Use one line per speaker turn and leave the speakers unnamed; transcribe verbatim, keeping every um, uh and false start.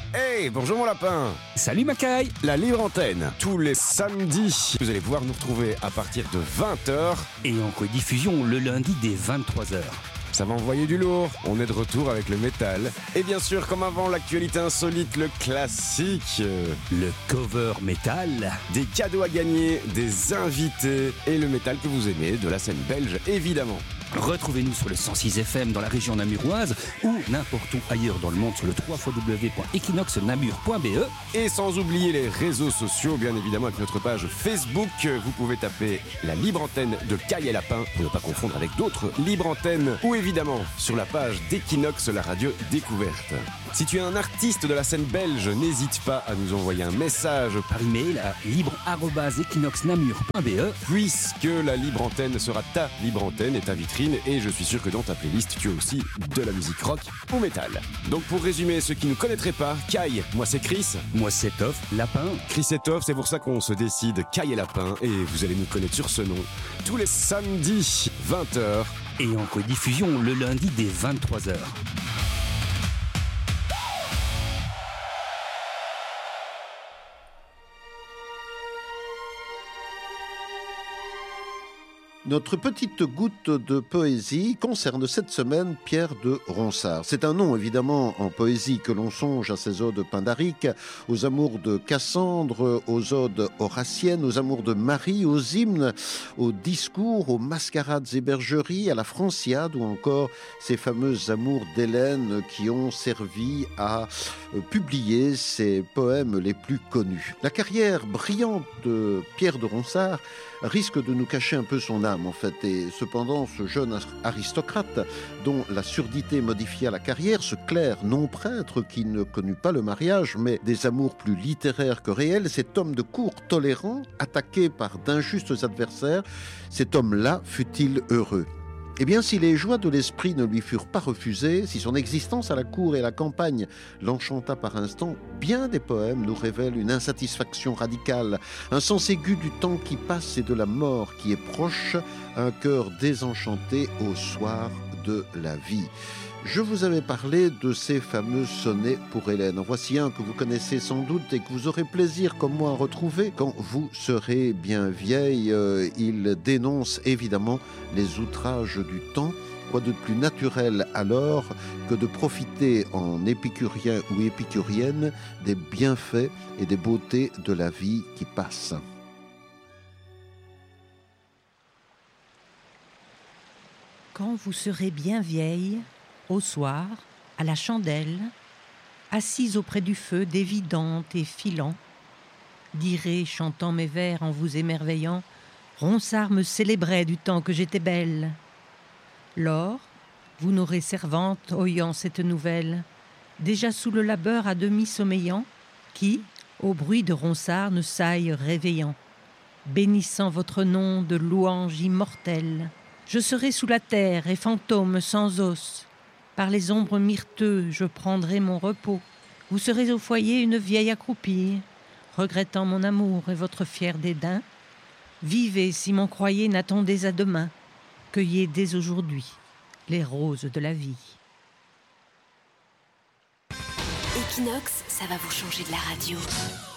Hey, bonjour mon lapin.
Salut Macaille.
La libre antenne, tous les samedis. Vous allez pouvoir nous retrouver à partir de vingt heures.
Et en rediffusion le lundi dès vingt-trois heures.
Ça va envoyer du lourd, on est de retour avec le métal. Et bien sûr, comme avant, l'actualité insolite, le classique.
Le cover métal.
Des cadeaux à gagner, des invités et le métal que vous aimez, de la scène belge évidemment.
Retrouvez-nous sur le cent six F M dans la région namuroise ou n'importe où ailleurs dans le monde sur le w w w point equinox namur point b e.
Et sans oublier les réseaux sociaux, bien évidemment avec notre page Facebook. Vous pouvez taper la libre antenne de Caille et Lapin pour ne pas confondre avec d'autres libres antennes. Ou évidemment sur la page d'Equinox, la radio découverte. Si tu es un artiste de la scène belge, n'hésite pas à nous envoyer un message
par email à libre arobase equinox namur point b e,
puisque la libre antenne sera ta libre antenne et ta vitrine. Et je suis sûr que dans ta playlist, tu as aussi de la musique rock ou métal. Donc pour résumer, ceux qui ne connaîtraient pas, Caille, moi c'est Chris.
Moi c'est Toff, Lapin.
Chris et Toff, c'est pour ça qu'on se décide Caille et Lapin. Et vous allez nous connaître sur ce nom tous les samedis, vingt heures.
Et en rediffusion le lundi dès vingt-trois heures.
Notre petite goutte de poésie concerne cette semaine Pierre de Ronsard. C'est un nom évidemment en poésie que l'on songe à ses odes pindariques, aux amours de Cassandre, aux odes horaciennes, aux amours de Marie, aux hymnes, aux discours, aux mascarades et bergeries, à la Franciade ou encore ces fameux amours d'Hélène qui ont servi à publier ses poèmes les plus connus. La carrière brillante de Pierre de Ronsard risque de nous cacher un peu son âme en fait, et cependant ce jeune aristocrate dont la surdité modifia la carrière, ce clerc non prêtre qui ne connut pas le mariage mais des amours plus littéraires que réels, cet homme de cour tolérant, attaqué par d'injustes adversaires, cet homme-là fut-il heureux ? Eh bien, si les joies de l'esprit ne lui furent pas refusées, si son existence à la cour et à la campagne l'enchanta par instants, bien des poèmes nous révèlent une insatisfaction radicale, un sens aigu du temps qui passe et de la mort qui est proche, un cœur désenchanté au soir de la vie. Je vous avais parlé de ces fameux sonnets pour Hélène. En voici un que vous connaissez sans doute et que vous aurez plaisir comme moi à retrouver quand vous serez bien vieille. Euh, il dénonce évidemment les outrages du temps. Quoi de plus naturel alors que de profiter en épicurien ou épicurienne des bienfaits et des beautés de la vie qui passe.
Quand vous serez bien vieille, au soir, à la chandelle, assise auprès du feu, dévidante et filant, direz, chantant mes vers en vous émerveillant, Ronsard me célébrait du temps que j'étais belle. Lors, vous n'aurez servante, oyant cette nouvelle, déjà sous le labeur à demi sommeillant, qui, au bruit de Ronsard, ne s'aille réveillant, bénissant votre nom de louange immortelle. Je serai sous la terre et fantôme sans os. Par les ombres myrteuses, je prendrai mon repos. Vous serez au foyer une vieille accroupie, regrettant mon amour et votre fier dédain. Vivez si m'en croyez, n'attendez à demain. Cueillez dès aujourd'hui les roses de la vie.
Equinox, ça va vous changer de la radio.